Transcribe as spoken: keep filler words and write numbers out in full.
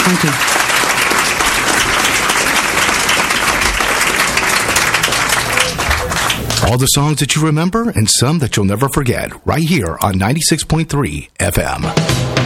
Thank you. All the songs that you remember and some that you'll never forget, right here on ninety-six point three F M.